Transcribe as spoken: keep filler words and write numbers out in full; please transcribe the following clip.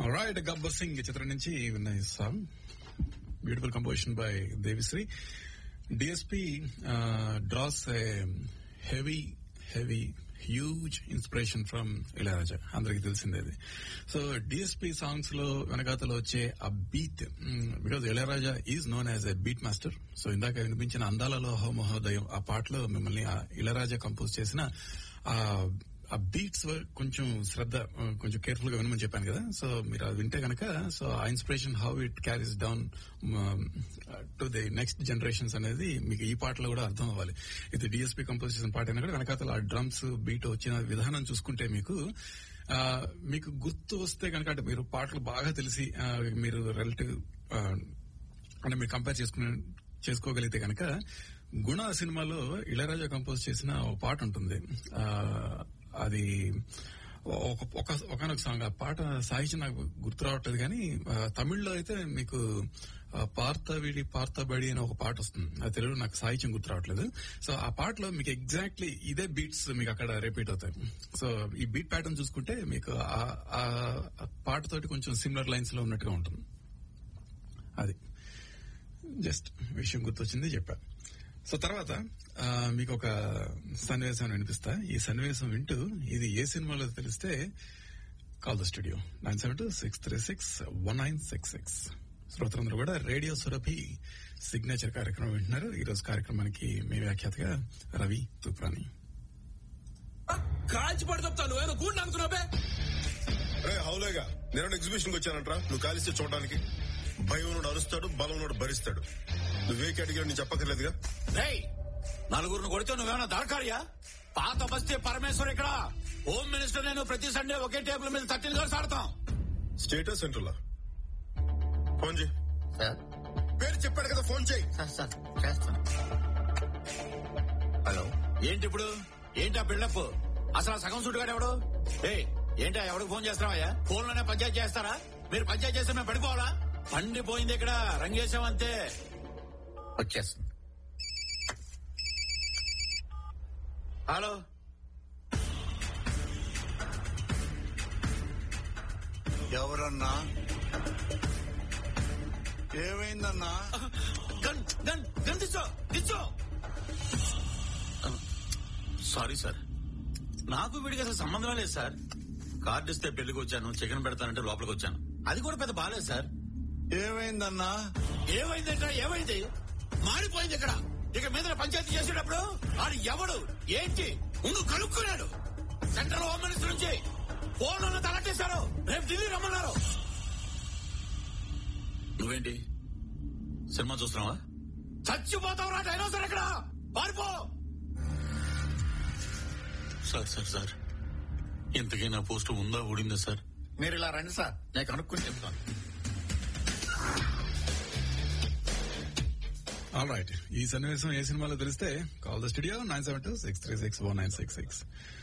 Right Gabbar Singh చిత్రం నుంచి విన్న song beautiful composition by Devi Sri. DSP dross A heavy heavy huge inspiration from Ilaiyaraaja, అందరికి తెలిసిందేది. So DSP songs లో వెనకాతలో వచ్చే ఆ beat, because Ilaiyaraaja is known as a beat master. So ఇందాక వినిపించిన అందాలలో హో మహోదయం ఆ పాటలో మిమ్మల్ని ఆ ఇళయరాజా కంపోజ్ చేసిన ఆ ఆ బీట్స్ కొంచెం శ్రద్ధ, కొంచెం కేర్ఫుల్ గా వినమని చెప్పాను కదా. సో మీరు అది వింటే కనుక సో ఆ inspiration how it carries down to the next generations అనేది మీకు ఈ పాటలో కూడా అర్థం అవ్వాలి. ఇది డిఎస్పీ కంపోజ్ చేసిన పాట అయినా కూడా వెనకాతల ఆ డ్రమ్స్ బీట్ వచ్చిన విధానం చూసుకుంటే మీకు మీకు గుర్తు వస్తే కనుక, అంటే మీరు పాటలు బాగా తెలిసి మీరు రిలేటివ్ అంటే మీరు కంపేర్ చేసుకునే చేసుకోగలిగితే కనుక గుణ సినిమాలో ఇళయరాజా కంపోజ్ చేసిన ఒక పాట ఉంటుంది. అది ఒక ఒకనొక సాంగ్. ఆ పాట సాహిత్యం నాకు గుర్తు రావట్లేదు కానీ తమిళ్లో అయితే మీకు పార్థవిడి పార్థబడి అని ఒక పాట వస్తుంది. అది తెలుగులో నాకు సాహిత్యం గుర్తు రావట్లేదు. సో ఆ పాటలో మీకు ఎగ్జాక్ట్లీ ఇదే బీట్స్ మీకు అక్కడ రిపీట్ అవుతాయి. సో ఈ బీట్ ప్యాటర్న్ చూసుకుంటే మీకు ఆ పాటతోటి కొంచెం సిమిలర్ లైన్స్ లో ఉన్నట్టుగా ఉంటుంది. అది జస్ట్ విషయం గుర్తొచ్చింది చెప్పా. సో తర్వాత మీకు ఒక సన్నివేశం వినిపిస్తా. ఈ సన్నివేశం వింటూ ఇది ఏ సినిమాలో తెలిస్తే call the studio nine seven two six three six one nine six six. శ్రోతలందరూ కూడా రేడియో సురభి సిగ్నేచర్ కార్యక్రమం వింటున్నారు. ఈ రోజు కార్యక్రమానికి మీ వ్యాఖ్యాతగా రవి తూప్రాని. కాల్చి పడుతాను గూడు అనుకున్నావే. రే హౌలేగా నేను ఎగ్జిబిషన్ కి వచ్చానంట్రా, నువ్వు కాలిస్తే చూడడానికి. భయం నోడు అరుస్తాడు, బలం నోడు భరిస్తాడు. నువ్వేకి అడిగాడు నేను చెప్పక్కర్లేదుగా. నలుగురిని కొడితే నువ్వేమన్నా దాడకాడియా? పాత బస్తే పరమేశ్వర్ ఇక్కడ హోమ్ మినిస్టర్ నేను ప్రతి సండే ఒకే టేబుల్ మీద థర్టీన్ గర్ల్స్ ఆడతాం. స్టేటస్ సెంటర్లా ఫోన్ చేయి. సార్ పేరు చెప్పాడు కదా, ఫోన్ చేయి. సార్ చేస్తాను. హలో, ఏంటి ఇప్పుడు? ఏంటి ఆ బిల్డప్? అసలు సగం సుట్టుగాడు ఎవడు? ఏ ఏంటా ఎవరికి ఫోన్ చేస్తున్నావయ్యా? ఫోన్ లోనే పంచాయతీ చేస్తారా? మీరు పంచాయతీ చేస్తే మేము పడిపోవాలా? పండిపోయింది ఇక్కడ, రంగేశం అంతే. వచ్చేస్తుంది. హలో, ఎవరన్నా? ఏమైందన్నా? Gun gun gun తీసో తీసో. Sorry sir, నాకు వీడికి అసలు సంబంధం లేదు సార్. కార్డు ఇస్తే పెళ్లికి వచ్చాను, చికెన్ పెడతానంటే లోపలికి వచ్చాను. అది కూడా పెద్ద బాలేదు సార్. ఏమైందన్నా? ఏమైందంటే ఏమైంది? మారిపోయింది ఇక్కడ. ఇక మీద పంచాయతీ చేసేటప్పుడు ఆడు ఎవడు ఏంటి ముందు కనుక్కున్నాడు. సెంట్రల్ హోమ్ మినిస్టర్ నుంచి ఫోన్ ఉన్న తలట్టేశారు. రేపు ఢిల్లీ రమ్మన్నారు. నువ్వేంటి సినిమా చూస్తున్నావా? చచ్చిపోతావు రా డైనోసర్ ఇక్కడ, పారిపో. సార్ సార్ సార్ ఇంతకీ నా పోస్ట్ ఉందా ఊడిందా సార్? మీరు ఇలా రండి సార్, నేను కనుక్కుని చెప్తాను. ఆల్ రైట్, ఈ సన్నివేశం ఏ సినిమాలో తెలిస్తే call the studio nine seven two six three six one nine six six.